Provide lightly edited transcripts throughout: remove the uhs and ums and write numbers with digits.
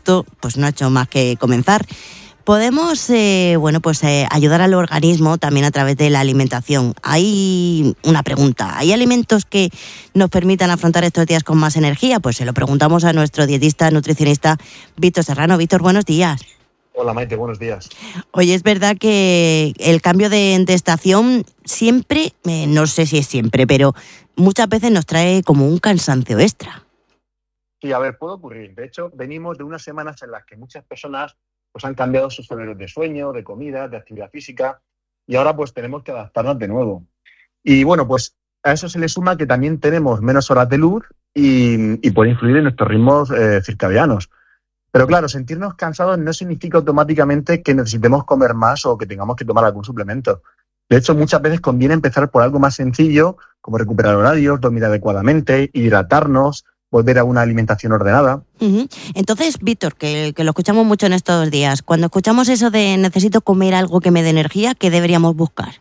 esto pues no ha hecho más que comenzar. Podemos ayudar al organismo también a través de la alimentación. Hay una pregunta, ¿hay alimentos que nos permitan afrontar estos días con más energía? Pues se lo preguntamos a nuestro dietista, nutricionista Víctor Serrano. Víctor, buenos días. Hola Maite, buenos días. Oye, es verdad que el cambio de estación siempre, no sé si es siempre, pero muchas veces nos trae como un cansancio extra. Sí, a ver, puede ocurrir. De hecho, venimos de unas semanas en las que muchas personas pues han cambiado sus horarios de sueño, de comida, de actividad física, y ahora pues tenemos que adaptarnos de nuevo. Y bueno, pues a eso se le suma que también tenemos menos horas de luz y puede influir en nuestros ritmos circadianos. Pero claro, sentirnos cansados no significa automáticamente que necesitemos comer más o que tengamos que tomar algún suplemento. De hecho, muchas veces conviene empezar por algo más sencillo, como recuperar horarios, dormir adecuadamente, hidratarnos, volver a una alimentación ordenada. Uh-huh. Entonces, Víctor, que lo escuchamos mucho en estos días, cuando escuchamos eso de necesito comer algo que me dé energía, ¿qué deberíamos buscar?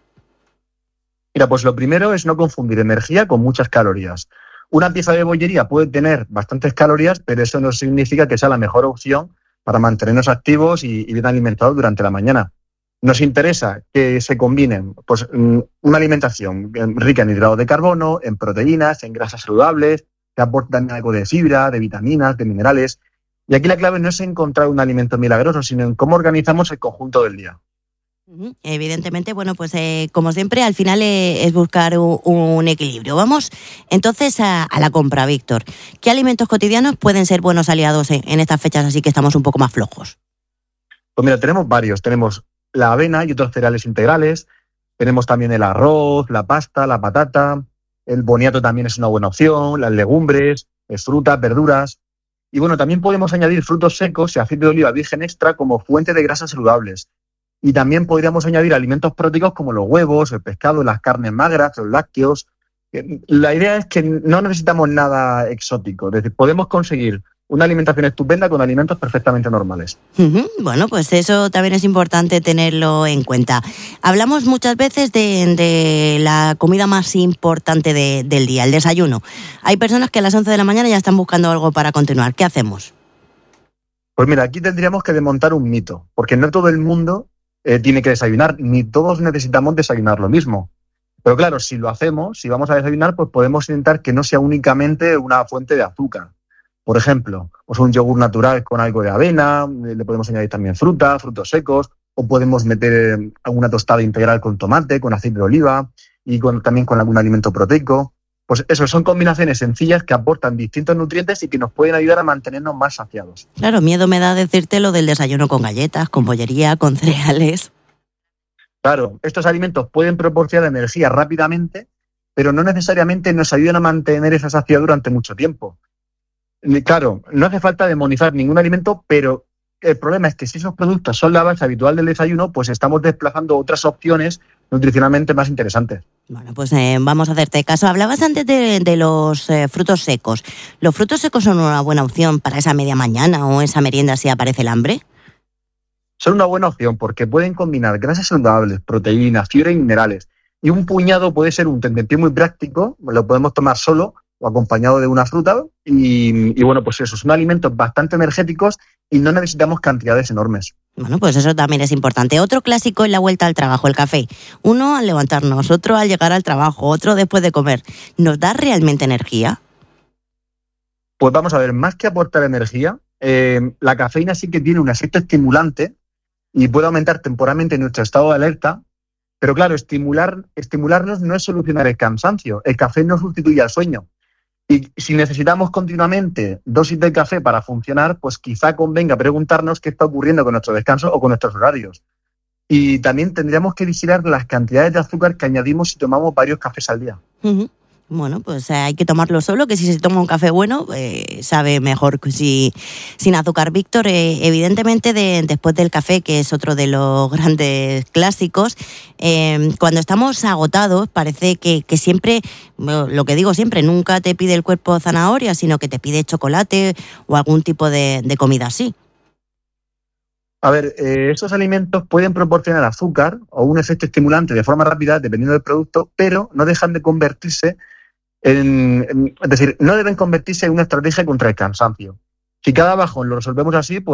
Mira, pues lo primero es no confundir energía con muchas calorías. Una pieza de bollería puede tener bastantes calorías, pero eso no significa que sea la mejor opción para mantenernos activos y bien alimentados durante la mañana. Nos interesa que se combinen pues, una alimentación rica en hidratos de carbono, en proteínas, en grasas saludables, que aportan algo de fibra, de vitaminas, de minerales. Y aquí la clave no es encontrar un alimento milagroso, sino en cómo organizamos el conjunto del día. Evidentemente, como siempre, al final es buscar un equilibrio. Vamos entonces a la compra, Víctor. ¿Qué alimentos cotidianos pueden ser buenos aliados en estas fechas así que estamos un poco más flojos? Pues mira, tenemos varios. Tenemos la avena y otros cereales integrales. Tenemos también el arroz, la pasta, la patata. El boniato también es una buena opción. Las legumbres, frutas, verduras. Y bueno, también podemos añadir frutos secos y aceite de oliva virgen extra como fuente de grasas saludables. Y también podríamos añadir alimentos proteicos como los huevos, el pescado, las carnes magras, los lácteos. La idea es que no necesitamos nada exótico. Es decir, podemos conseguir una alimentación estupenda con alimentos perfectamente normales. Uh-huh. Bueno, pues eso también es importante tenerlo en cuenta. Hablamos muchas veces de la comida más importante del día, el desayuno. Hay personas que a las 11 de la mañana ya están buscando algo para continuar. ¿Qué hacemos? Pues mira, aquí tendríamos que desmontar un mito, porque no todo el mundo tiene que desayunar, ni todos necesitamos desayunar lo mismo. Pero claro, si lo hacemos, si vamos a desayunar, pues podemos intentar que no sea únicamente una fuente de azúcar. Por ejemplo, pues un yogur natural con algo de avena, le podemos añadir también fruta, frutos secos, o podemos meter alguna tostada integral con tomate, con aceite de oliva y también con algún alimento proteico. Pues eso, son combinaciones sencillas que aportan distintos nutrientes y que nos pueden ayudar a mantenernos más saciados. Claro, miedo me da decirte lo del desayuno con galletas, con bollería, con cereales. Claro, estos alimentos pueden proporcionar energía rápidamente, pero no necesariamente nos ayudan a mantener esa saciedad durante mucho tiempo. Claro, no hace falta demonizar ningún alimento, pero el problema es que si esos productos son la base habitual del desayuno, pues estamos desplazando otras opciones nutricionalmente más interesantes. Bueno, pues vamos a hacerte caso. Hablabas antes de los frutos secos. ¿Los frutos secos son una buena opción para esa media mañana o esa merienda si aparece el hambre? Son una buena opción porque pueden combinar grasas saludables, proteínas, fibra y minerales. Y un puñado puede ser un tentempié muy práctico, lo podemos tomar solo o acompañado de una fruta. Y bueno, pues eso, son alimentos bastante energéticos y no necesitamos cantidades enormes. Bueno, pues eso también es importante. Otro clásico es la vuelta al trabajo, el café. Uno al levantarnos, otro al llegar al trabajo, otro después de comer. ¿Nos da realmente energía? Pues vamos a ver, más que aportar energía, la cafeína sí que tiene un efecto estimulante y puede aumentar temporalmente nuestro estado de alerta. Pero claro, estimularnos no es solucionar el cansancio. El café no sustituye al sueño. Y si necesitamos continuamente dosis de café para funcionar, pues quizá convenga preguntarnos qué está ocurriendo con nuestro descanso o con nuestros horarios. Y también tendríamos que vigilar las cantidades de azúcar que añadimos si tomamos varios cafés al día. Uh-huh. Bueno, pues hay que tomarlo solo, que si se toma un café bueno, sabe mejor que sin azúcar. Víctor, evidentemente después del café, que es otro de los grandes clásicos, cuando estamos agotados parece que siempre, lo que digo siempre, nunca te pide el cuerpo zanahoria, sino que te pide chocolate o algún tipo de comida así. A ver, estos alimentos pueden proporcionar azúcar o un efecto estimulante de forma rápida, dependiendo del producto, pero no dejan de convertirse es decir, no deben convertirse en una estrategia contra el cansancio. Si cada bajón lo resolvemos así, pues